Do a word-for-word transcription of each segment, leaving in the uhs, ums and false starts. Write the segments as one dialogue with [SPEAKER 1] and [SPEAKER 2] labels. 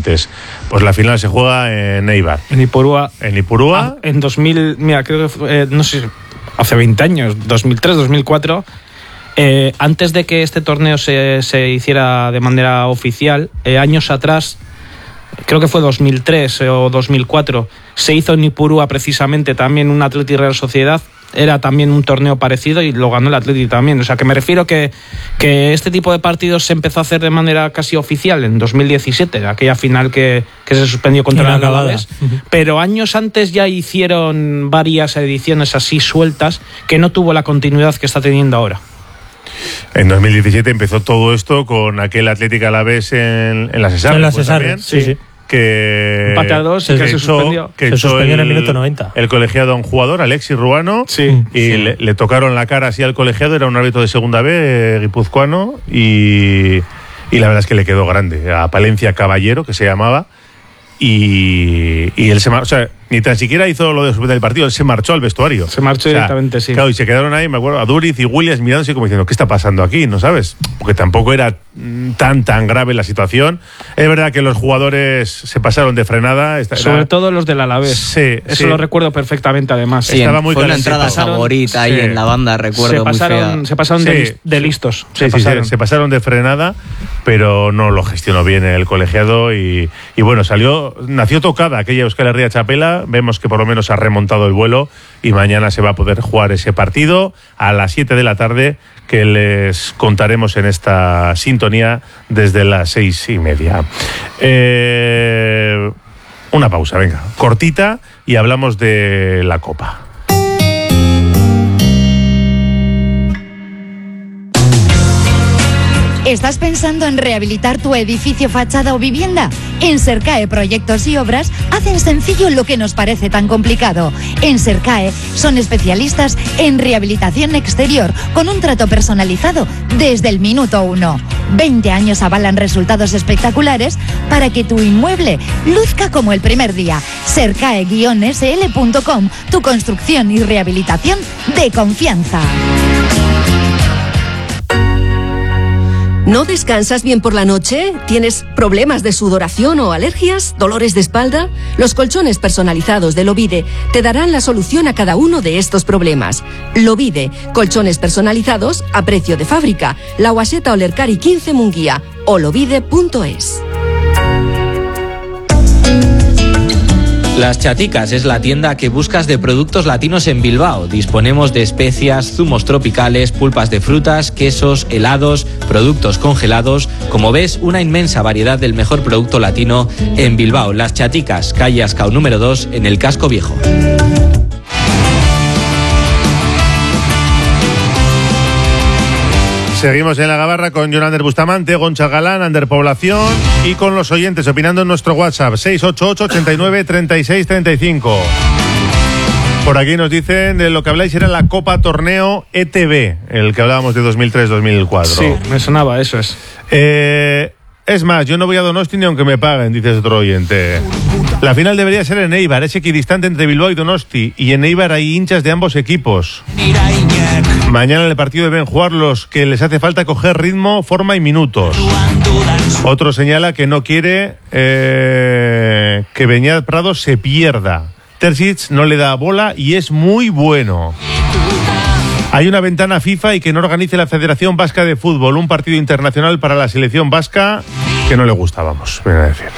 [SPEAKER 1] oyentes. Pues la final se juega en Eibar.
[SPEAKER 2] En Ipurúa.
[SPEAKER 1] En Ipurúa.
[SPEAKER 2] Ah, en dos mil, mira, creo que fue, eh, no sé, hace veinte años, dos mil tres, dos mil cuatro, eh, antes de que este torneo se, se hiciera de manera oficial, eh, años atrás, creo que fue dos mil tres o dos mil cuatro, se hizo en Ipurúa precisamente también un Athletic Real Sociedad. Era también un torneo parecido y lo ganó el Athletic también. O sea, que me refiero que, que este tipo de partidos se empezó a hacer de manera casi oficial en dos mil diecisiete, aquella final que, que se suspendió contra el Alavés. Uh-huh. Pero años antes ya hicieron varias ediciones así sueltas que no tuvo la continuidad que está teniendo ahora.
[SPEAKER 1] En dos mil diecisiete empezó todo esto con aquel Atlético Alavés en, en la Cesar.
[SPEAKER 3] En la Cesar, sí, sí.
[SPEAKER 1] Que,
[SPEAKER 2] empate a dos,
[SPEAKER 1] que,
[SPEAKER 2] que
[SPEAKER 1] se,
[SPEAKER 2] se suspendió.
[SPEAKER 1] Que
[SPEAKER 3] se suspendió el, en el minuto noventa.
[SPEAKER 1] El colegiado a un jugador, Alexis Ruano,
[SPEAKER 2] sí,
[SPEAKER 1] y
[SPEAKER 2] sí.
[SPEAKER 1] Le, le tocaron la cara así al colegiado, era un árbitro de segunda B, eh, guipuzcoano, y, y la verdad es que le quedó grande. A Palencia Caballero, que se llamaba, y, y él se marchó, o sea, ni tan siquiera hizo lo de suspender el partido, él se marchó al vestuario.
[SPEAKER 2] Se marchó, o sea, directamente, sí.
[SPEAKER 1] Claro, y se quedaron ahí, me acuerdo, a Duriz y Williams mirándose como diciendo, ¿qué está pasando aquí? ¿No sabes? Porque tampoco era tan, tan grave la situación. Es verdad que los jugadores se pasaron de frenada. Esta,
[SPEAKER 2] Sobre
[SPEAKER 1] era...
[SPEAKER 2] todo los del Alavés.
[SPEAKER 1] Sí,
[SPEAKER 2] Eso
[SPEAKER 1] sí.
[SPEAKER 2] lo recuerdo perfectamente, además.
[SPEAKER 4] Sí,
[SPEAKER 1] estaba muy
[SPEAKER 4] fue una
[SPEAKER 1] calentito.
[SPEAKER 4] entrada favorita ahí
[SPEAKER 1] sí.
[SPEAKER 4] en la banda, recuerdo,
[SPEAKER 2] se pasaron,
[SPEAKER 4] muy fea.
[SPEAKER 2] Se pasaron
[SPEAKER 1] sí,
[SPEAKER 2] de, lis- de listos.
[SPEAKER 1] Sí,
[SPEAKER 2] se,
[SPEAKER 1] sí,
[SPEAKER 2] pasaron.
[SPEAKER 1] Se, se pasaron de frenada, pero no lo gestionó bien el colegiado y, y bueno, salió, nació tocada aquella Euskal Herria Txapela. Vemos que por lo menos ha remontado el vuelo y mañana se va a poder jugar ese partido a las siete de la tarde, que les contaremos en esta sintonía desde las seis y media. Eh, una pausa, venga, cortita, y hablamos de la Copa.
[SPEAKER 5] ¿Estás pensando en rehabilitar tu edificio, fachada o vivienda? En Sercae Proyectos y Obras hacen sencillo lo que nos parece tan complicado. En Sercae son especialistas en rehabilitación exterior con un trato personalizado desde el minuto uno. veinte años avalan resultados espectaculares para que tu inmueble luzca como el primer día. Sercae guion ese ele punto com, tu construcción y rehabilitación de confianza.
[SPEAKER 6] ¿No descansas bien por la noche? ¿Tienes problemas de sudoración o alergias? ¿Dolores de espalda? Los colchones personalizados de Lovide te darán la solución a cada uno de estos problemas. Lovide, colchones personalizados a precio de fábrica. La Guaseta Olercari quince Munguía o lovide punto es.
[SPEAKER 7] Las Chaticas es la tienda que buscas de productos latinos en Bilbao. Disponemos de especias, zumos tropicales, pulpas de frutas, quesos, helados, productos congelados. Como ves, una inmensa variedad del mejor producto latino en Bilbao. Las Chaticas, calle Ascao número dos, en el Casco Viejo.
[SPEAKER 1] Seguimos en la gabarra con Jonander Bustamante, Goncha Galán, Ander Población y con los oyentes opinando en nuestro WhatsApp seis ocho ocho, ochenta y nueve, treinta y seis, treinta y cinco. Por aquí nos dicen de lo que habláis era la Copa Torneo E T B, el que hablábamos de dos mil tres dos mil cuatro.
[SPEAKER 2] Sí, me sonaba, eso es.
[SPEAKER 1] Eh, es más, yo no voy a Donosti ni aunque me paguen, dice otro oyente. La final debería ser en Eibar, es equidistante entre Bilbao y Donosti, y en Eibar hay hinchas de ambos equipos. Mañana en el partido deben jugar los que les hace falta coger ritmo, forma y minutos. Otro señala que no quiere eh, que Beñat Prado se pierda. Terzic no le da bola y es muy bueno. Hay una ventana FIFA y que no organice la Federación Vasca de Fútbol, un partido internacional para la selección vasca que no le gusta, vamos, ven a decir.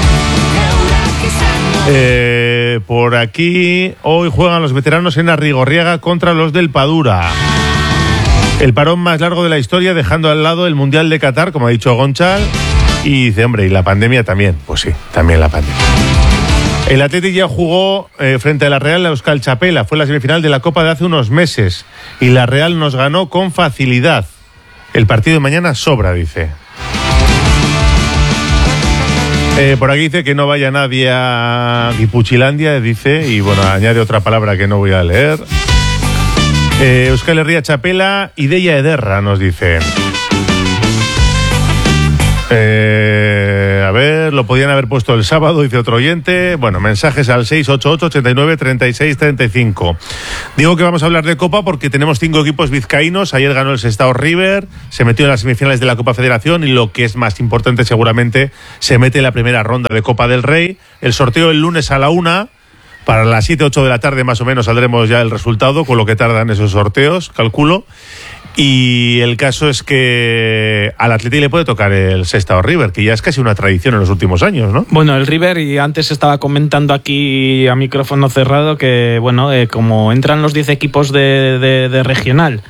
[SPEAKER 1] Eh, por aquí, hoy juegan los veteranos en Arrigorriaga contra los del Padura. El parón más largo de la historia, dejando al lado el Mundial de Qatar, como ha dicho Gonchal. Y dice, hombre, ¿y la pandemia también? Pues sí, también la pandemia. El Athletic ya jugó eh, frente a la Real la Euskal Txapela. Fue la semifinal de la Copa de hace unos meses. Y la Real nos ganó con facilidad. El partido de mañana sobra, dice. Eh, por aquí dice que no vaya nadie a Guipuchilandia, dice, y bueno, añade otra palabra que no voy a leer. Eh, Euskal Herria Txapela, Ideia Ederra, nos dice. Eh, A ver, lo podían haber puesto el sábado, dice otro oyente. Bueno, mensajes al seis ocho ocho, ochenta y nueve, treinta y seis, treinta y cinco. Digo que vamos a hablar de Copa porque tenemos cinco equipos vizcaínos. Ayer ganó el Sestao River, se metió en las semifinales de la Copa Federación y lo que es más importante seguramente, se mete en la primera ronda de Copa del Rey. El sorteo el lunes a la una. Para las siete, ocho de la tarde más o menos saldremos ya el resultado, con lo que tardan esos sorteos, calculo. Y el caso es que al Atleti le puede tocar el Sestao River, que ya es casi una tradición en los últimos años, ¿no?
[SPEAKER 2] Bueno, el River, y antes estaba comentando aquí a micrófono cerrado que, bueno, eh, como entran los diez equipos de, de, de regional,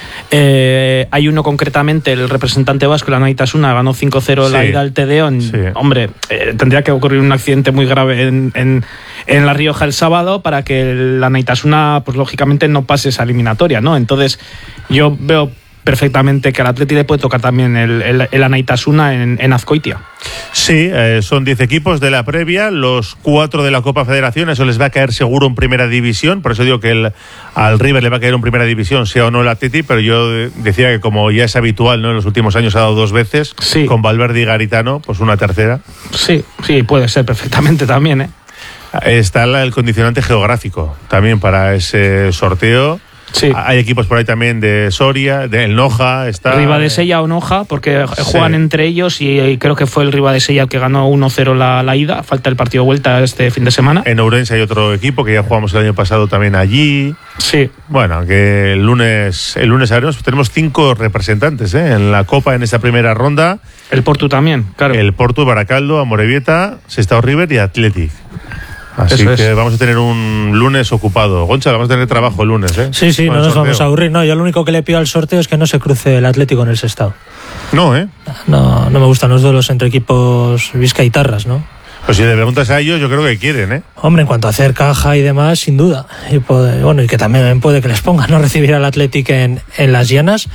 [SPEAKER 2] Eh, hay uno concretamente, el representante vasco, el Anaitasuna, ganó cinco cero sí, la ida al Tedeón. Sí. Hombre, eh, tendría que ocurrir un accidente muy grave en, en, en La Rioja el sábado para que el Anaitasuna, pues lógicamente, no pase esa eliminatoria, ¿no? Entonces, yo veo perfectamente que al Atleti le puede tocar también el, el, el Anaitasuna en, en Azkoitia.
[SPEAKER 1] Sí, eh, son diez equipos de la previa, los cuatro de la Copa Federación, eso les va a caer seguro en Primera División, por eso digo que el, al River le va a caer en Primera División, sea o no el Atleti, pero yo decía que como ya es habitual, ¿no? En los últimos años ha dado dos veces, sí, con Valverde y Garitano, pues una tercera.
[SPEAKER 2] Sí, sí, puede ser perfectamente también, ¿eh?
[SPEAKER 1] Está el condicionante geográfico también para ese sorteo.
[SPEAKER 2] Sí.
[SPEAKER 1] Hay equipos por ahí también de Soria, de el Noja, está
[SPEAKER 2] Ribadesella o Noja, porque juegan sí. entre ellos y, y creo que fue el Ribadesella el que ganó uno cero la, la ida. Falta el partido de vuelta este fin de semana.
[SPEAKER 1] En Ourense hay otro equipo que ya jugamos el año pasado también allí.
[SPEAKER 2] Sí.
[SPEAKER 1] Bueno, que el lunes el lunes haremos, tenemos cinco representantes ¿eh? en la Copa en esta primera ronda.
[SPEAKER 2] El Portu también, claro.
[SPEAKER 1] El Portu, Baracaldo, Amorebieta, Sestao River y Athletic. Así Eso que es. Vamos a tener un lunes ocupado. Goncha, vamos a tener trabajo el lunes, ¿eh?
[SPEAKER 3] Sí, sí,
[SPEAKER 1] con
[SPEAKER 3] no nos vamos a aburrir. No, yo lo único que le pido al sorteo es que no se cruce el Atlético en el Sestao.
[SPEAKER 1] No, ¿eh?
[SPEAKER 3] No, no me gustan los duelos entre equipos vizcaitarras, ¿no?
[SPEAKER 1] Pues si le preguntas a ellos, yo creo que quieren, ¿eh?
[SPEAKER 3] Hombre, en cuanto a hacer caja y demás, sin duda. Y puede, bueno, y que también puede que les pongan, ¿no? Recibir al Atlético en, en las llanas.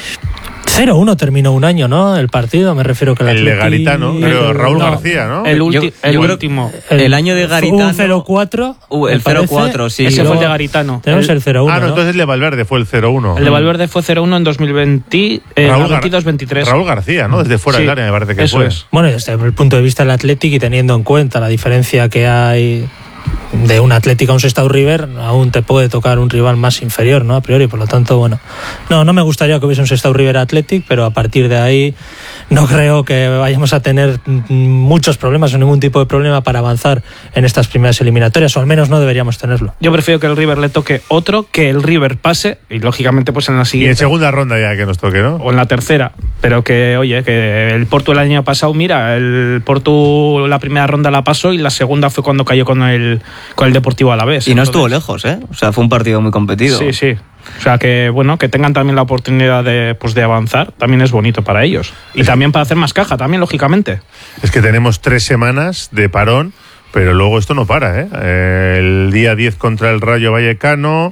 [SPEAKER 3] cero uno terminó un año, ¿no? El partido, me refiero que el,
[SPEAKER 1] el de Garitano, pero Raúl no, García, ¿no?
[SPEAKER 2] El, ulti,
[SPEAKER 4] yo,
[SPEAKER 2] el
[SPEAKER 4] yo
[SPEAKER 2] último.
[SPEAKER 4] El, el año de Garitano.
[SPEAKER 3] Un cero cuatro.
[SPEAKER 4] Uh, el cero cuatro, sí.
[SPEAKER 2] Ese fue el de Garitano.
[SPEAKER 3] Tenemos el, el cero uno.
[SPEAKER 1] Ah, no, ¿no? Entonces el de Valverde fue el cero uno.
[SPEAKER 2] El de Valverde fue cero uno en dos mil veinte, eh, veintidós veintitrés.
[SPEAKER 1] Raúl García, ¿no? Desde fuera sí, del área, me parece que
[SPEAKER 2] eso
[SPEAKER 1] fue.
[SPEAKER 2] Es.
[SPEAKER 3] Bueno, desde el punto de vista del Athletic y teniendo en cuenta la diferencia que hay de un Atlético a un Sestao River, aún te puede tocar un rival más inferior, ¿no? A priori, por lo tanto, bueno, no, no me gustaría que hubiese un Sestao River Athletic, pero a partir de ahí no creo que vayamos a tener muchos problemas o ningún tipo de problema para avanzar en estas primeras eliminatorias, o al menos no deberíamos tenerlo.
[SPEAKER 2] Yo prefiero que el River le toque otro, que el River pase, y lógicamente pues en la siguiente.
[SPEAKER 1] Y en segunda ronda ya que nos toque, ¿no?
[SPEAKER 2] O en la tercera, pero que, oye, que el Porto el año pasado, mira, el Porto la primera ronda la pasó y la segunda fue cuando cayó con el con el Deportivo Alavés.
[SPEAKER 4] Y no Entonces, estuvo lejos, ¿eh? O sea, fue un partido muy competido.
[SPEAKER 2] Sí, sí. O sea, que bueno, que tengan también la oportunidad de, pues, de avanzar, también es bonito para ellos. Y también para hacer más caja, también, lógicamente.
[SPEAKER 1] Es que tenemos tres semanas de parón, pero luego esto no para, ¿eh? eh el día diez contra el Rayo Vallecano.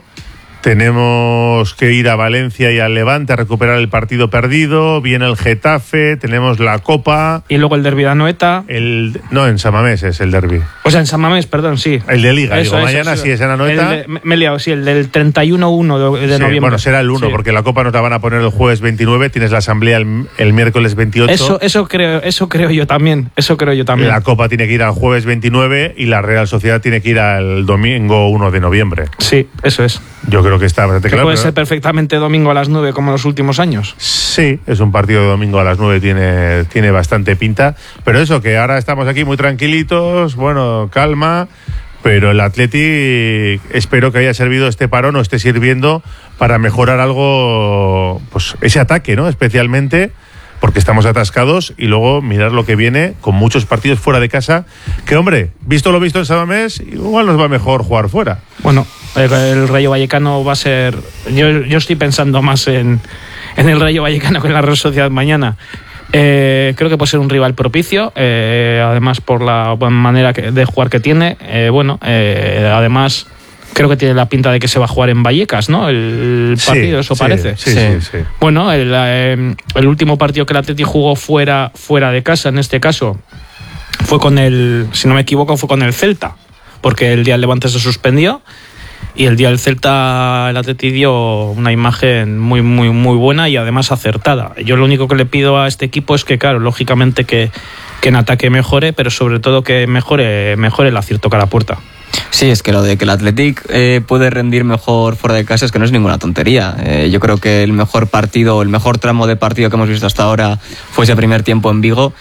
[SPEAKER 1] Tenemos que ir a Valencia y al Levante a recuperar el partido perdido. Viene el Getafe, tenemos la Copa.
[SPEAKER 2] Y luego el derbi de Anoeta.
[SPEAKER 1] El, no, en San Mamés es el derbi.
[SPEAKER 2] O sea, en San Mamés, perdón, sí.
[SPEAKER 1] El de Liga,
[SPEAKER 2] eso,
[SPEAKER 1] digo,
[SPEAKER 2] eso,
[SPEAKER 1] mañana
[SPEAKER 2] eso.
[SPEAKER 1] sí es en Anoeta.
[SPEAKER 2] De, me he liado, sí, el del treinta y uno uno de, de
[SPEAKER 1] sí,
[SPEAKER 2] noviembre.
[SPEAKER 1] Bueno, será el uno, sí. Porque la Copa nos la van a poner el jueves veintinueve, tienes la asamblea el, el miércoles veintiocho.
[SPEAKER 2] Eso, eso, creo, eso creo yo también, eso creo yo también.
[SPEAKER 1] La Copa tiene que ir al jueves veintinueve y la Real Sociedad tiene que ir al domingo uno de noviembre.
[SPEAKER 2] Sí, eso es.
[SPEAKER 1] Yo creo que está bastante
[SPEAKER 2] que
[SPEAKER 1] claro.
[SPEAKER 2] Puede pero... ser perfectamente domingo a las nueve como en los últimos años.
[SPEAKER 1] Sí, es un partido de domingo a las nueve, tiene, tiene bastante pinta. Pero eso, que ahora estamos aquí muy tranquilitos, bueno, calma. Pero el Athletic espero que haya servido este parón o esté sirviendo para mejorar algo, pues ese ataque, ¿no? Especialmente porque estamos atascados y luego mirar lo que viene con muchos partidos fuera de casa. Que, hombre, visto lo visto en San Mamés, igual nos va mejor jugar fuera.
[SPEAKER 2] Bueno, el, el Rayo Vallecano va a ser... Yo, yo estoy pensando más en, en el Rayo Vallecano que en la Real Sociedad mañana. Eh, creo que puede ser un rival propicio, eh, además por la manera que, de jugar que tiene. Eh, bueno, eh, además... Creo que tiene la pinta de que se va a jugar en Vallecas, ¿no? El partido,
[SPEAKER 1] sí,
[SPEAKER 2] eso
[SPEAKER 1] sí,
[SPEAKER 2] parece.
[SPEAKER 1] Sí, sí, sí.
[SPEAKER 2] Bueno, el, eh, el último partido que el Atleti jugó fuera, fuera de casa, en este caso, fue con el, si no me equivoco, fue con el Celta, porque el día del Levante se suspendió y el día del Celta el Atleti dio una imagen muy, muy, muy buena y además acertada. Yo lo único que le pido a este equipo es que, claro, lógicamente que que en ataque mejore, pero sobre todo que mejore, mejore el acierto cara a puerta.
[SPEAKER 4] Sí, es que lo de que el Athletic eh, puede rendir mejor fuera de casa es que no es ninguna tontería. Eh, yo creo que el mejor partido, el mejor tramo de partido que hemos visto hasta ahora fue ese primer tiempo en Vigo.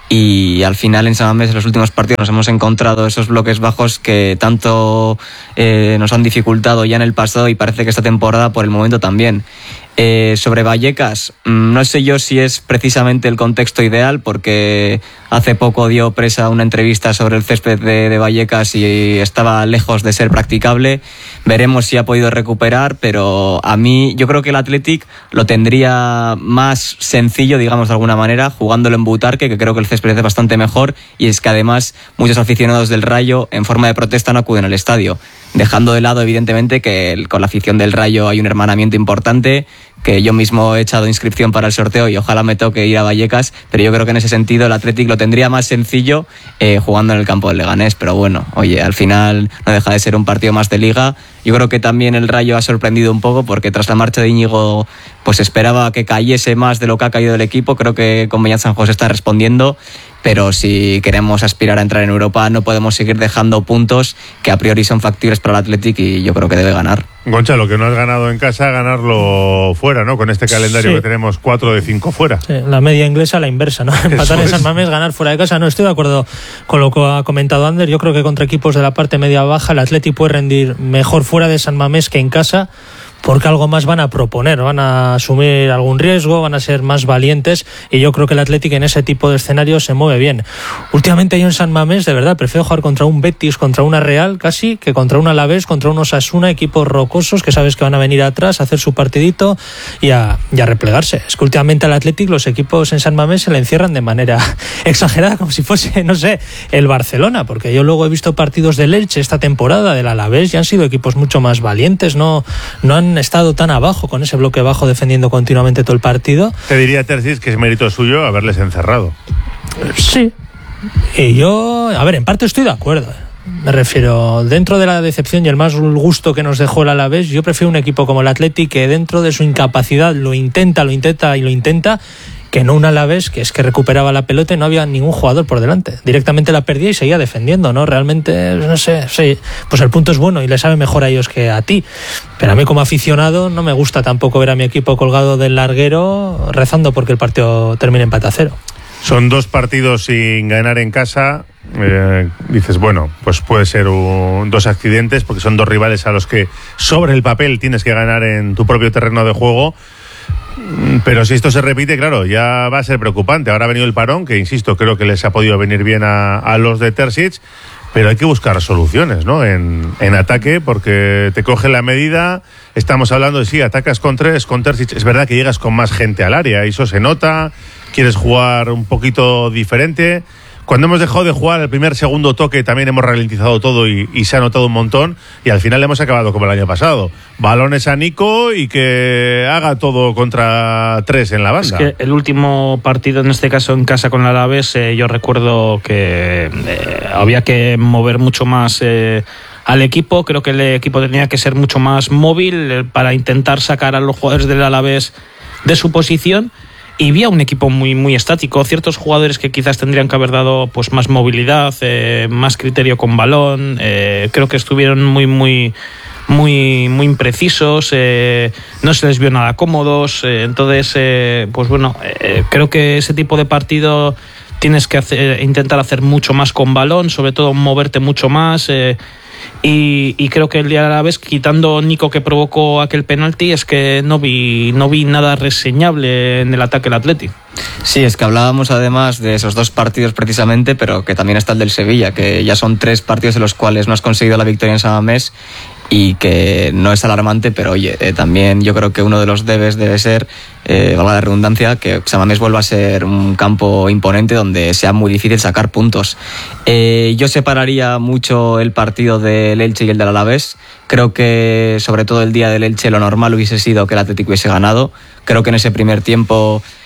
[SPEAKER 4] Y al final en San Mamés en los últimos partidos nos hemos encontrado esos bloques bajos que tanto eh, nos han dificultado ya en el pasado y parece que esta temporada por el momento también. Eh, sobre Vallecas, no sé yo si es precisamente el contexto ideal, porque hace poco dio presa una entrevista sobre el césped de, de Vallecas y estaba lejos de ser practicable. Veremos si ha podido recuperar, pero a mí yo creo que el Athletic lo tendría más sencillo, digamos de alguna manera, jugándolo en Butarque, que creo que el césped es bastante mejor, y es que además muchos aficionados del Rayo en forma de protesta no acuden al estadio, dejando de lado evidentemente que el, con la afición del Rayo hay un hermanamiento importante, que yo mismo he echado inscripción para el sorteo y ojalá me toque ir a Vallecas, pero yo creo que en ese sentido el Athletic lo tendría más sencillo eh, jugando en el campo del Leganés, pero bueno, oye, al final no deja de ser un partido más de Liga. Yo creo que también el Rayo ha sorprendido un poco, porque tras la marcha de Íñigo pues esperaba que cayese más de lo que ha caído el equipo. Creo que con Beñat San José está respondiendo, pero si queremos aspirar a entrar en Europa no podemos seguir dejando puntos que a priori son factibles para el Athletic, y yo creo que debe ganar.
[SPEAKER 1] Goncha, lo que no has ganado en casa, ganarlo fuera, ¿no? Con este calendario
[SPEAKER 3] Sí.
[SPEAKER 1] que tenemos cuatro de cinco fuera.
[SPEAKER 3] Sí, la media inglesa a la inversa, ¿no? Empatar en
[SPEAKER 1] es.
[SPEAKER 3] San Mamés, ganar fuera de casa. No estoy de acuerdo con lo que ha comentado Ander. Yo creo que contra equipos de la parte media-baja el Athletic puede rendir mejor fuera de San Mamés que en casa, porque algo más van a proponer, van a asumir algún riesgo, van a ser más valientes, y yo creo que el Athletic en ese tipo de escenarios se mueve bien. Últimamente yo en San Mamés, de verdad, prefiero jugar contra un Betis, contra una Real casi, que contra un Alavés, contra un Osasuna, equipos rocosos que sabes que van a venir atrás a hacer su partidito y a, y a replegarse. Es que últimamente al Athletic los equipos en San Mamés se le encierran de manera exagerada, como si fuese, no sé, el Barcelona, porque yo luego he visto partidos del Elche esta temporada, del Alavés, y han sido equipos mucho más valientes, no, no han estado tan abajo con ese bloque bajo defendiendo continuamente todo el partido.
[SPEAKER 1] Te diría, Tercis, que es mérito suyo haberles encerrado.
[SPEAKER 3] Sí. Y yo, a ver, en parte estoy de acuerdo. Me refiero, dentro de la decepción y el más gusto que nos dejó el Alavés, yo prefiero un equipo como el Athletic que dentro de su incapacidad lo intenta, lo intenta y lo intenta, que no un Alavés que es que recuperaba la pelota y no había ningún jugador por delante. Directamente la perdía y seguía defendiendo, ¿no? Realmente, no sé, sí, pues el punto es bueno y le sabe mejor a ellos que a ti. Pero a mí como aficionado no me gusta tampoco ver a mi equipo colgado del larguero rezando porque el partido termine empate a cero.
[SPEAKER 1] Son dos partidos sin ganar en casa. Eh, dices, bueno, pues puede ser un, dos accidentes, porque son dos rivales a los que sobre el papel tienes que ganar en tu propio terreno de juego. Pero si esto se repite, claro, ya va a ser preocupante. Ahora ha venido el parón, que insisto, creo que les ha podido venir bien a, a los de Terzic, pero hay que buscar soluciones, ¿no? En, en ataque, porque te coge la medida. Estamos hablando de sí, atacas con tres, con Terzic. Es verdad que llegas con más gente al área, eso se nota. Quieres jugar un poquito diferente. Cuando hemos dejado de jugar el primer, segundo toque, también hemos ralentizado todo y, y se ha notado un montón, y al final hemos acabado como el año pasado. Balones a Nico y que haga todo contra tres en la banda.
[SPEAKER 2] Es que el último partido, en este caso en casa con el Alavés, eh, yo recuerdo que eh, había que mover mucho más eh, al equipo. Creo que el equipo tenía que ser mucho más móvil eh, para intentar sacar a los jugadores del Alavés de su posición. Y vi a un equipo muy muy estático, ciertos jugadores que quizás tendrían que haber dado pues más movilidad, eh, más criterio con balón. Eh, creo que estuvieron muy muy muy muy imprecisos, eh, no se les vio nada cómodos. Eh, entonces, eh, pues bueno, eh, creo que ese tipo de partido tienes que hacer, intentar hacer mucho más con balón, sobre todo moverte mucho más. Eh, Y, y creo que el día de la vez, quitando Nico que provocó aquel penalti, es que no vi no vi nada reseñable en el ataque del Athletic.
[SPEAKER 4] Sí, es que hablábamos además de esos dos partidos precisamente, pero que también está el del Sevilla, que ya son tres partidos en los cuales no has conseguido la victoria en San Mamés, y que no es alarmante, pero oye, eh, también yo creo que uno de los debes debe ser, eh, valga la redundancia, que San Mamés vuelva a ser un campo imponente donde sea muy difícil sacar puntos. Eh, yo separaría mucho el partido del Elche y el del Alavés. Creo que sobre todo el día del Elche lo normal hubiese sido que el Atlético hubiese ganado. Creo que en ese primer tiempo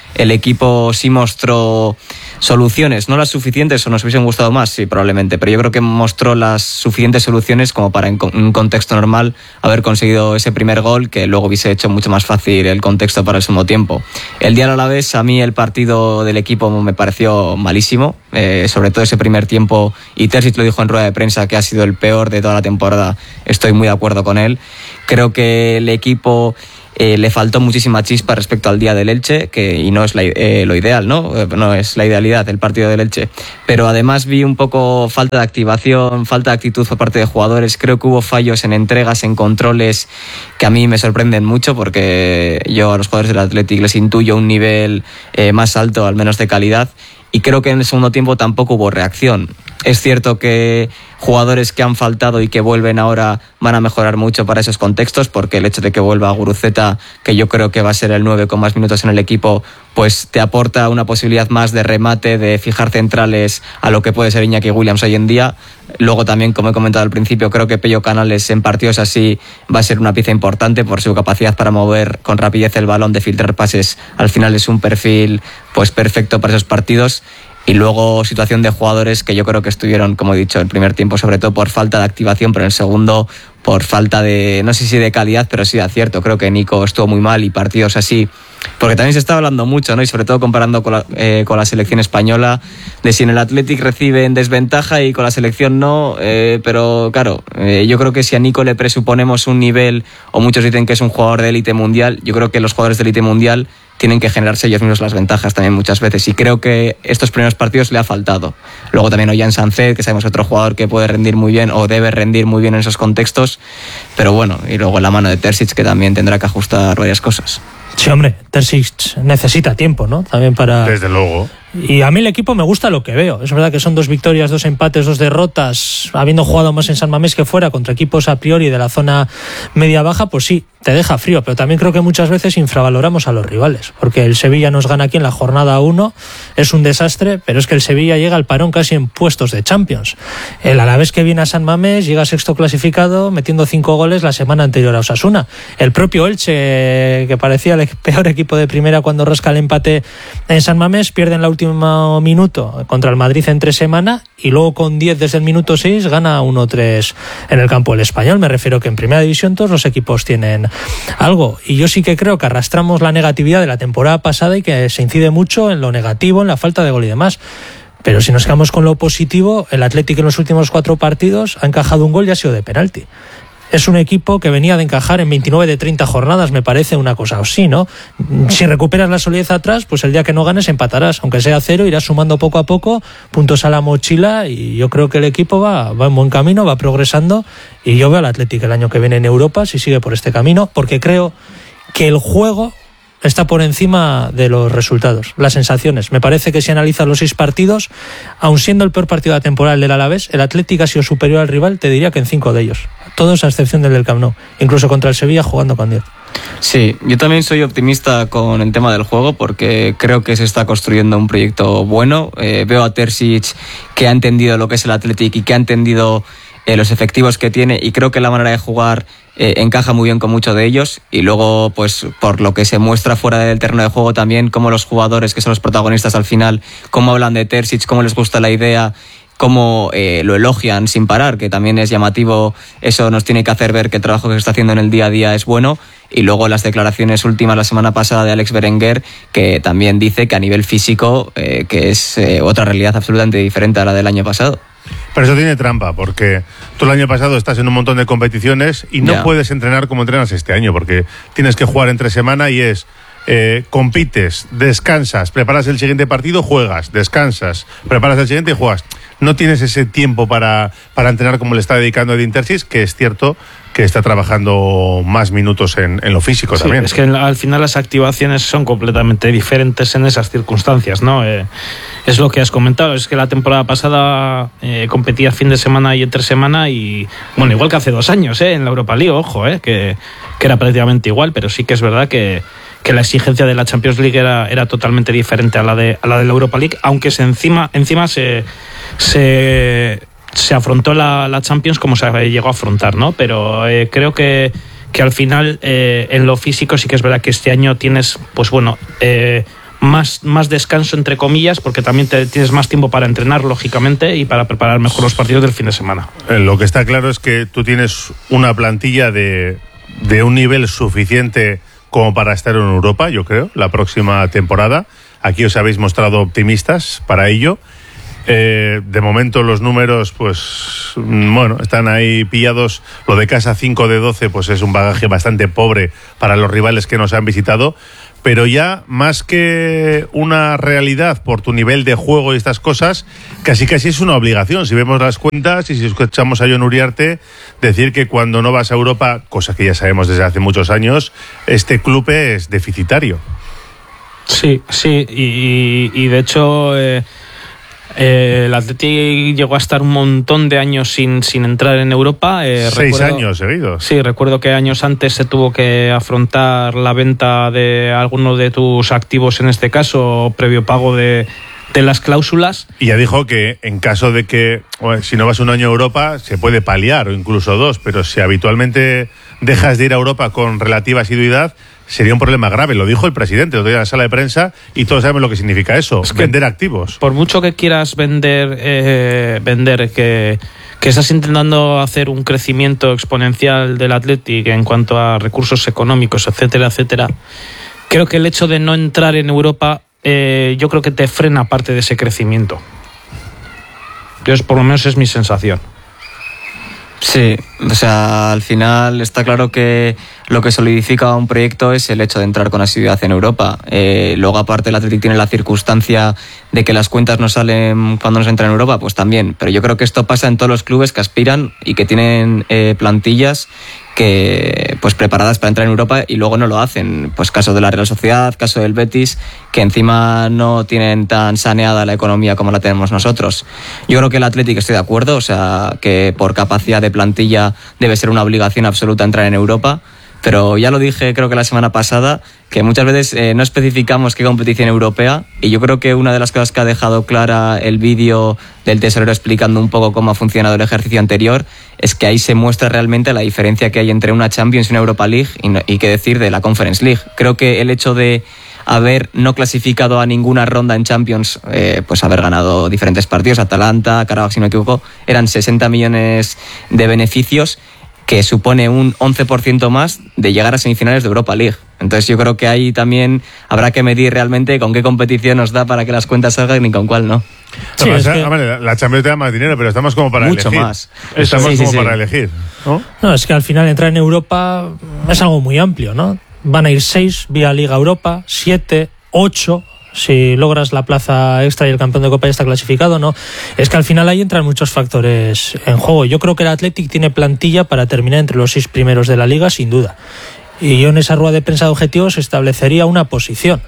[SPEAKER 4] el equipo sí mostró soluciones, no las suficientes o nos hubiesen gustado más, sí, probablemente, pero yo creo que mostró las suficientes soluciones como para en un contexto normal haber conseguido ese primer gol que luego hubiese hecho mucho más fácil el contexto para el segundo tiempo. El día a la vez, a mí el partido del equipo me pareció malísimo, eh, sobre todo ese primer tiempo, y Terzic lo dijo en rueda de prensa que ha sido el peor de toda la temporada, estoy muy de acuerdo con él. Creo que el equipo Eh, le faltó muchísima chispa respecto al día del Elche, que, y no es la, eh, lo ideal, ¿no? No es la idealidad el partido del Elche. Pero además vi un poco falta de activación, falta de actitud por parte de jugadores. Creo que hubo fallos en entregas, en controles, que a mí me sorprenden mucho, porque yo a los jugadores del Athletic les intuyo un nivel eh, más alto, al menos de calidad. Y creo que en el segundo tiempo tampoco hubo reacción. Es cierto que jugadores que han faltado y que vuelven ahora van a mejorar mucho para esos contextos, porque el hecho de que vuelva Guruceta, que yo creo que va a ser el nueve con más minutos en el equipo, pues te aporta una posibilidad más de remate, de fijar centrales a lo que puede ser Iñaki Williams hoy en día. Luego también, como he comentado al principio, creo que Pello Canales en partidos así va a ser una pieza importante por su capacidad para mover con rapidez el balón, de filtrar pases. Al final es un perfil pues perfecto para esos partidos. Y luego situación de jugadores que yo creo que estuvieron, como he dicho, en el primer tiempo sobre todo por falta de activación, pero en el segundo por falta de, no sé si de calidad, pero sí de acierto. Creo que Nico estuvo muy mal, y partidos así, porque también se está hablando mucho, ¿no? Y sobre todo comparando con la, eh, con la selección española, de si en el Athletic recibe en desventaja y con la selección no, eh, pero claro, eh, yo creo que si a Nico le presuponemos un nivel, o muchos dicen que es un jugador de élite mundial, yo creo que los jugadores de élite mundial tienen que generarse ellos mismos las ventajas también muchas veces, y creo que estos primeros partidos le ha faltado. Luego también Ollán Sánchez, que sabemos otro jugador que puede rendir muy bien o debe rendir muy bien en esos contextos, pero bueno, y luego la mano de Terzic, que también tendrá que ajustar varias cosas.
[SPEAKER 3] Sí, hombre, Terzic necesita tiempo, ¿no? También para...
[SPEAKER 1] Desde luego.
[SPEAKER 3] Y a mí el equipo me gusta lo que veo. Es verdad que son dos victorias, dos empates, dos derrotas, habiendo jugado más en San Mamés que fuera contra equipos a priori de la zona media-baja, pues sí, te deja frío. Pero también creo que muchas veces infravaloramos a los rivales, porque el Sevilla nos gana aquí en la jornada uno, es un desastre, pero es que el Sevilla llega al parón casi en puestos de Champions. El Alavés, que viene a San Mamés, llega sexto clasificado, metiendo cinco goles la semana anterior a Osasuna. El propio Elche, que parecía el peor equipo de primera cuando rasca el empate en San Mamés, pierde en la último minuto contra el Madrid entre semana, y luego con diez desde el minuto seis gana uno tres en el campo del Español. Me refiero que en primera división todos los equipos tienen algo, y yo sí que creo que arrastramos la negatividad de la temporada pasada y que se incide mucho en lo negativo, en la falta de gol y demás. Pero si nos quedamos con lo positivo, el Athletic en los últimos cuatro partidos ha encajado un gol y ha sido de penalti. Es un equipo que venía de encajar en veintinueve de treinta jornadas, me parece una cosa así, ¿no? Si recuperas la solidez atrás, pues el día que no ganes empatarás, aunque sea cero, irás sumando poco a poco puntos a la mochila, y yo creo que el equipo va, va en buen camino, va progresando, y yo veo al Athletic el año que viene en Europa si sigue por este camino, porque creo que el juego está por encima de los resultados, las sensaciones. Me parece que si analizas los seis partidos, aun siendo el peor partido de la temporada del Alavés, el Athletic ha sido superior al rival, te diría que en cinco de ellos. Todos a excepción del del Camp Nou, incluso contra el Sevilla jugando con diez.
[SPEAKER 4] Sí, yo también soy optimista con el tema del juego, porque creo que se está construyendo un proyecto bueno. Eh, veo a Terzic, que ha entendido lo que es el Athletic y que ha entendido eh, los efectivos que tiene, y creo que la manera de jugar eh, encaja muy bien con muchos de ellos. Y luego, pues por lo que se muestra fuera del terreno de juego también, cómo los jugadores, que son los protagonistas al final, cómo hablan de Terzic, cómo les gusta la idea, cómo eh, lo elogian sin parar, que también es llamativo. Eso nos tiene que hacer ver que el trabajo que se está haciendo en el día a día es bueno. Y luego las declaraciones últimas la semana pasada de Alex Berenguer, que también dice que a nivel físico eh, que es eh, otra realidad absolutamente diferente a la del año pasado.
[SPEAKER 1] Pero eso tiene trampa, porque tú el año pasado estás en un montón de competiciones y no
[SPEAKER 4] Ya.
[SPEAKER 1] puedes entrenar como entrenas este año, porque tienes que jugar entre semana, y es eh, compites, descansas, preparas el siguiente partido, juegas, descansas, preparas el siguiente y juegas. No tienes ese tiempo para, para entrenar como le está dedicando Edin Terzic, que es cierto que está trabajando más minutos en, en lo físico
[SPEAKER 2] Sí,
[SPEAKER 1] también.
[SPEAKER 2] es que al final las activaciones son completamente diferentes en esas circunstancias, ¿no? Eh, es lo que has comentado, es que la temporada pasada eh, competía fin de semana y entre semana, y bueno, igual que hace dos años, ¿eh? En la Europa League, ojo, ¿eh? que, que era prácticamente igual, pero sí que es verdad que, que la exigencia de la Champions League era, era totalmente diferente a la de, a la de la Europa League, aunque se encima, encima se... se se afrontó la, la Champions como se llegó a afrontar, ¿no? Pero eh, creo que, que al final eh, en lo físico sí que es verdad que este año tienes, pues bueno, eh, más, más descanso, entre comillas, porque también te, tienes más tiempo para entrenar, lógicamente, y para preparar mejor los partidos del fin de semana.
[SPEAKER 1] Lo que está claro es que tú tienes una plantilla de, de un nivel suficiente como para estar en Europa, yo creo, la próxima temporada. Aquí os habéis mostrado optimistas para ello. Eh, de momento los números, pues, bueno, están ahí pillados. Lo de casa cinco de doce, pues es un bagaje bastante pobre para los rivales que nos han visitado. Pero ya, más que una realidad por tu nivel de juego y estas cosas, casi casi es una obligación. Si vemos las cuentas y si escuchamos a Jon Uriarte decir que cuando no vas a Europa, cosa que ya sabemos desde hace muchos años, este club es deficitario.
[SPEAKER 2] Sí, sí, y, y de hecho eh, eh, el Atleti llegó a estar un montón de años sin, sin entrar en Europa. Eh,
[SPEAKER 1] Seis
[SPEAKER 2] recuerdo,
[SPEAKER 1] años seguidos.
[SPEAKER 2] Sí, recuerdo que años antes se tuvo que afrontar la venta de alguno de tus activos, en este caso, previo pago de, de las cláusulas.
[SPEAKER 1] Y ya dijo que en caso de que, bueno, si no vas un año a Europa, se puede paliar, o incluso dos, pero si habitualmente dejas de ir a Europa con relativa asiduidad, sería un problema grave. Lo dijo el presidente otro día en la sala de prensa y todos sabemos lo que significa eso, es que vender activos.
[SPEAKER 2] Por mucho que quieras vender, eh, vender que, que estás intentando hacer un crecimiento exponencial del Athletic en cuanto a recursos económicos, etcétera, etcétera, creo que el hecho de no entrar en Europa, eh, yo creo que te frena parte de ese crecimiento. Yo, por lo menos es mi sensación.
[SPEAKER 4] Sí, o sea, al final está claro que lo que solidifica un proyecto es el hecho de entrar con asiduidad en Europa. Eh, luego, aparte, el Athletic tiene la circunstancia de que las cuentas no salen cuando no se entra en Europa, pues también. Pero yo creo que esto pasa en todos los clubes que aspiran y que tienen eh, plantillas que pues preparadas para entrar en Europa y luego no lo hacen. Pues caso de la Real Sociedad, caso del Betis, que encima no tienen tan saneada la economía como la tenemos nosotros. Yo creo que el Athletic, estoy de acuerdo, o sea, que por capacidad de plantilla debe ser una obligación absoluta entrar en Europa. Pero ya lo dije, creo que la semana pasada, que muchas veces eh, no especificamos qué competición europea, y yo creo que una de las cosas que ha dejado clara el vídeo del tesorero explicando un poco cómo ha funcionado el ejercicio anterior es que ahí se muestra realmente la diferencia que hay entre una Champions y una Europa League, y, no, y qué decir de la Conference League. Creo que el hecho de haber no clasificado a ninguna ronda en Champions, eh, pues haber ganado diferentes partidos, Atalanta, Karabakh, si no me equivoco, eran sesenta millones de beneficios, que supone un once por ciento más de llegar a semifinales de Europa League. Entonces yo creo que ahí también habrá que medir realmente con qué competición nos da para que las cuentas salgan y con cuál no.
[SPEAKER 1] Sí, no, es que... la, la Champions te da más dinero, pero estamos como para
[SPEAKER 4] mucho
[SPEAKER 1] elegir.
[SPEAKER 4] Más.
[SPEAKER 1] Estamos
[SPEAKER 4] sí,
[SPEAKER 1] como
[SPEAKER 4] sí,
[SPEAKER 1] para
[SPEAKER 4] sí.
[SPEAKER 1] elegir, ¿no?
[SPEAKER 3] No, es que al final entrar en Europa es algo muy amplio, ¿no? Van a ir seis vía Liga Europa, siete, ocho... si logras la plaza extra y el campeón de Copa ya está clasificado, ¿no? Es que al final ahí entran muchos factores en juego. Yo creo que el Athletic tiene plantilla para terminar entre los seis primeros de la Liga, sin duda. Y yo en esa rueda de prensa de objetivos establecería una posición.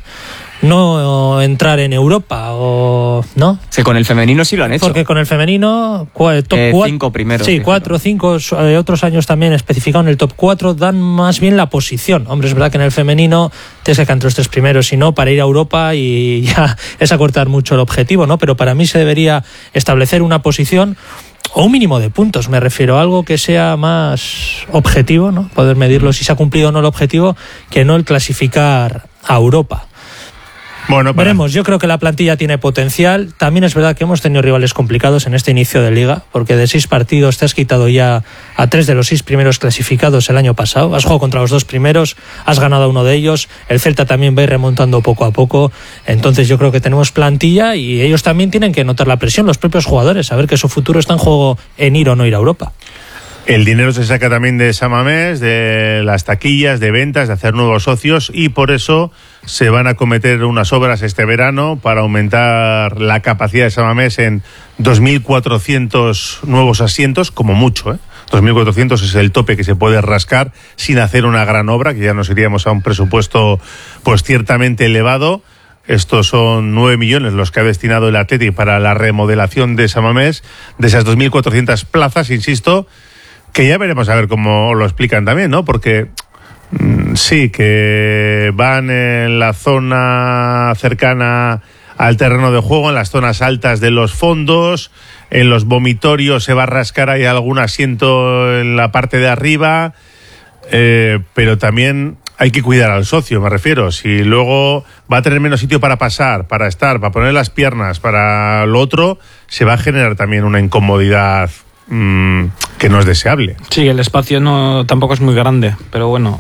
[SPEAKER 3] No entrar en Europa, o ¿no?
[SPEAKER 4] Sí, con el femenino sí lo han hecho.
[SPEAKER 3] Porque con el femenino, top
[SPEAKER 4] eh,
[SPEAKER 3] cuatro,
[SPEAKER 4] cinco primeros.
[SPEAKER 3] Sí, cuatro, cinco, eh, otros años también especificado en el top cuatro, dan más bien la posición. Hombre, es verdad que en el femenino tienes que cantar los tres primeros, si no, para ir a Europa y ya es acortar mucho el objetivo, ¿no? Pero para mí se debería establecer una posición o un mínimo de puntos, me refiero a algo que sea más objetivo, ¿no? Poder medirlo si se ha cumplido o no el objetivo, que no el clasificar a Europa.
[SPEAKER 1] Bueno, para...
[SPEAKER 3] veremos, yo creo que la plantilla tiene potencial. También es verdad que hemos tenido rivales complicados en este inicio de liga, porque de seis partidos te has quitado ya a tres de los seis primeros clasificados el año pasado. Has jugado contra los dos primeros, has ganado a uno de ellos. El Celta también va a ir remontando poco a poco. Entonces yo creo que tenemos plantilla y ellos también tienen que notar la presión, los propios jugadores, saber que su futuro está en juego en ir o no ir a Europa.
[SPEAKER 1] El dinero se saca también de San Mamés, de las taquillas, de ventas, de hacer nuevos socios, y por eso se van a cometer unas obras este verano para aumentar la capacidad de San Mamés en dos mil cuatrocientos nuevos asientos, como mucho, ¿eh? dos mil cuatrocientos es el tope que se puede rascar sin hacer una gran obra, que ya nos iríamos a un presupuesto pues ciertamente elevado. Estos son nueve millones los que ha destinado el Athletic para la remodelación de San Mamés, de esas dos mil cuatrocientas plazas, insisto, que ya veremos a ver cómo lo explican también, ¿no? Porque mmm, sí, que van en la zona cercana al terreno de juego, en las zonas altas de los fondos, en los vomitorios se va a rascar ahí algún asiento en la parte de arriba, eh, pero también hay que cuidar al socio, me refiero. Si luego va a tener menos sitio para pasar, para estar, para poner las piernas, para lo otro, se va a generar también una incomodidad mmm, que no es deseable.
[SPEAKER 2] Sí, el espacio no tampoco es muy grande, pero bueno,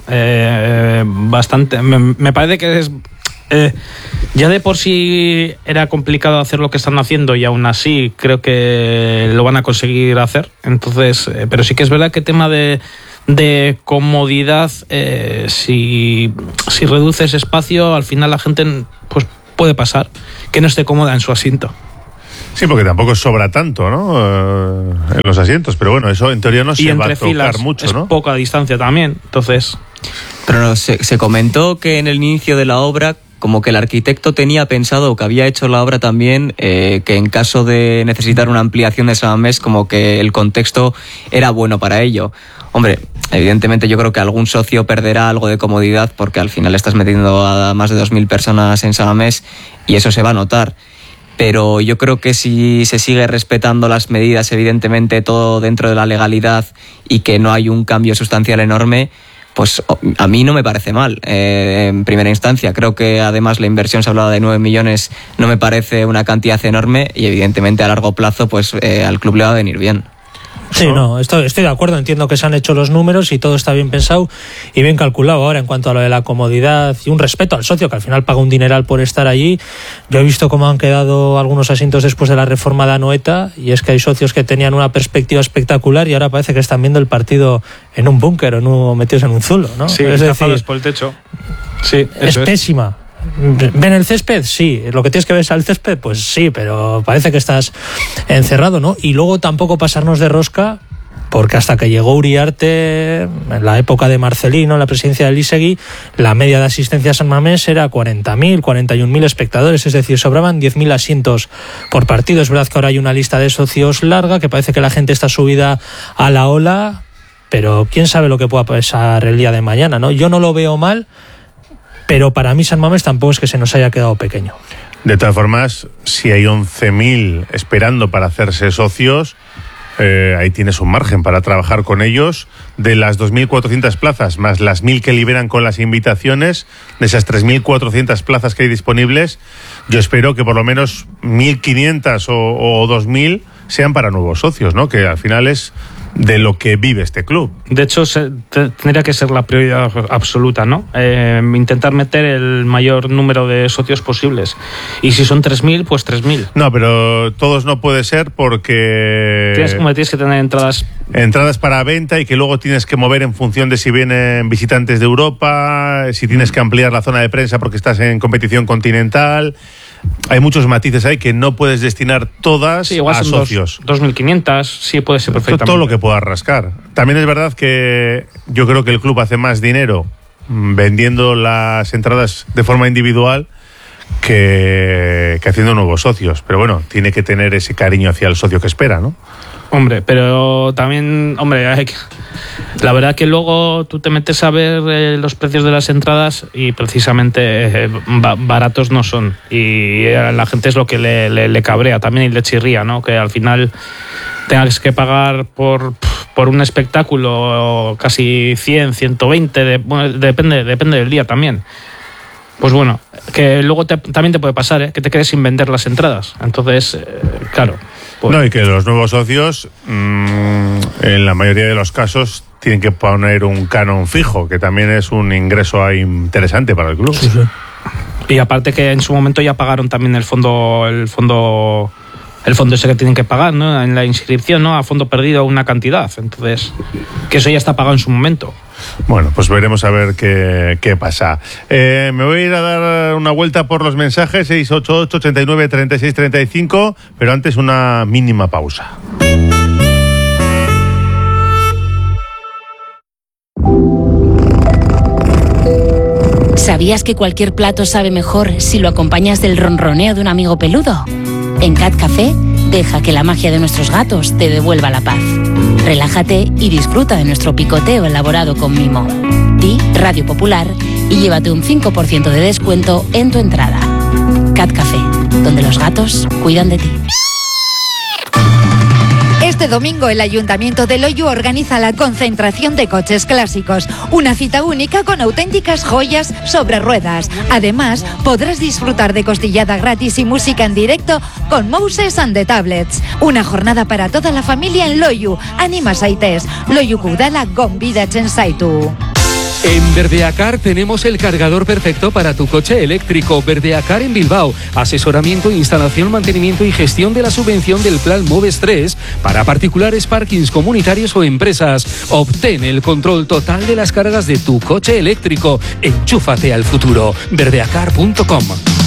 [SPEAKER 2] eh, bastante. Me, me parece que es... Eh, ya de por sí era complicado hacer lo que están haciendo y aún así creo que lo van a conseguir hacer. Entonces, eh, pero sí que es verdad que tema de... de comodidad, eh, si, si reduces espacio, al final la gente pues puede pasar que no esté cómoda en su asiento.
[SPEAKER 1] Sí, porque tampoco sobra tanto, ¿no? Eh, en los asientos, pero bueno, eso en teoría no
[SPEAKER 2] y
[SPEAKER 1] se va a tocar
[SPEAKER 2] filas
[SPEAKER 1] mucho,
[SPEAKER 2] es
[SPEAKER 1] ¿no?
[SPEAKER 2] poca distancia también, entonces...
[SPEAKER 4] Pero no, se, se comentó que en el inicio de la obra, como que el arquitecto tenía pensado, que había hecho la obra también, eh, que en caso de necesitar una ampliación de San Mamés, como que el contexto era bueno para ello. Hombre, evidentemente yo creo que algún socio perderá algo de comodidad porque al final estás metiendo a más de dos mil personas en San Mamés y eso se va a notar. Pero yo creo que si se sigue respetando las medidas, evidentemente todo dentro de la legalidad y que no hay un cambio sustancial enorme, pues a mí no me parece mal. Eh, en primera instancia, creo que además la inversión se hablaba de nueve millones, no me parece una cantidad enorme y evidentemente a largo plazo pues eh, al club le va a venir bien.
[SPEAKER 3] Sí, no, estoy, estoy de acuerdo, entiendo que se han hecho los números y todo está bien pensado y bien calculado. Ahora, en cuanto a lo de la comodidad y un respeto al socio, que al final paga un dineral por estar allí, yo he visto cómo han quedado algunos asientos después de la reforma de Anoeta y es que hay socios que tenían una perspectiva espectacular y ahora parece que están viendo el partido en un búnker o en un, metidos en un zulo, ¿no?
[SPEAKER 2] Sí,
[SPEAKER 3] es
[SPEAKER 2] decir, por el techo. Sí,
[SPEAKER 3] es pésima. ¿Ven el césped? Sí. ¿Lo que tienes que ver es al césped? Pues sí, pero parece que estás encerrado, ¿no? Y luego tampoco pasarnos de rosca, porque hasta que llegó Uriarte, en la época de Marcelino, en la presidencia del Isegui, la media de asistencia a San Mamés era cuarenta mil, cuarenta y un mil espectadores, es decir, sobraban diez mil asientos por partido. Es verdad que ahora hay una lista de socios larga, que parece que la gente está subida a la ola, pero quién sabe lo que pueda pasar el día de mañana, ¿no? Yo no lo veo mal, pero para mí San Mamés tampoco es que se nos haya quedado pequeño.
[SPEAKER 1] De todas formas, si hay once mil esperando para hacerse socios, eh, ahí tienes un margen para trabajar con ellos. De las dos mil cuatrocientas plazas, más las mil que liberan con las invitaciones, de esas tres mil cuatrocientas plazas que hay disponibles, yo espero que por lo menos mil quinientas o, o dos mil sean para nuevos socios, ¿no? Que al final es de lo que vive este club.
[SPEAKER 2] De hecho, se, te, tendría que ser la prioridad absoluta, ¿no? Eh, intentar meter el mayor número de socios posibles. Y si son tres mil, pues tres mil.
[SPEAKER 1] No, pero todos no puede ser porque...
[SPEAKER 2] Tienes, como tienes que tener entradas...
[SPEAKER 1] Entradas para venta y que luego tienes que mover en función de si vienen visitantes de Europa, si tienes que ampliar la zona de prensa porque estás en competición continental... Hay muchos matices ahí que no puedes destinar todas
[SPEAKER 2] sí, igual
[SPEAKER 1] a
[SPEAKER 2] son
[SPEAKER 1] socios.
[SPEAKER 2] dos mil quinientas, sí puede ser perfectamente.
[SPEAKER 1] Todo lo que puedas rascar. También es verdad que yo creo que el club hace más dinero vendiendo las entradas de forma individual que, que haciendo nuevos socios. Pero bueno, tiene que tener ese cariño hacia el socio que espera, ¿no?
[SPEAKER 2] Hombre, pero también, hombre, hay que, la verdad que luego tú te metes a ver eh, los precios de las entradas y precisamente eh, ba- baratos no son. Y a la gente es lo que le, le, le cabrea también y le chirría, ¿no? Que al final tengas que pagar por, por un espectáculo casi cien, ciento veinte, de, bueno, depende, depende del día también. Pues bueno, que luego te, también te puede pasar, ¿eh? Que te quedes sin vender las entradas. Entonces, eh, claro. Pues...
[SPEAKER 1] No, y que los nuevos socios, mmm, en la mayoría de los casos, tienen que poner un canon fijo, que también es un ingreso ahí interesante para el club.
[SPEAKER 3] Sí, sí.
[SPEAKER 2] Y aparte que en su momento ya pagaron también el fondo, el fondo, el fondo ese que tienen que pagar, ¿no? En la inscripción, ¿no? A fondo perdido una cantidad. Entonces, que eso ya está pagado en su momento.
[SPEAKER 1] Bueno, pues veremos a ver qué, qué pasa. Eh, me voy a ir a dar una vuelta por los mensajes, seis ocho ocho, ochenta y nueve, treinta y seis, treinta y cinco, pero antes una mínima pausa.
[SPEAKER 8] ¿Sabías que cualquier plato sabe mejor si lo acompañas del ronroneo de un amigo peludo? En Cat Café, deja que la magia de nuestros gatos te devuelva la paz. Relájate y disfruta de nuestro picoteo elaborado con mimo. Di Radio Popular y llévate un cinco por ciento de descuento en tu entrada. Cat Café, donde los gatos cuidan de ti.
[SPEAKER 5] Este domingo el Ayuntamiento de Loiu organiza la concentración de coches clásicos, una cita única con auténticas joyas sobre ruedas. Además, podrás disfrutar de costillada gratis y música en directo con Moses and the Tablets. Una jornada para toda la familia en Loiu. Anima Saites, Loiuko udala gonbidatzen zaitu.
[SPEAKER 9] En Verdeacar tenemos el cargador perfecto para tu coche eléctrico. Verdeacar en Bilbao. Asesoramiento, instalación, mantenimiento y gestión de la subvención del Plan Moves tres para particulares, parkings comunitarios o empresas. Obtén el control total de las cargas de tu coche eléctrico. Enchúfate al futuro. verdeacar punto com.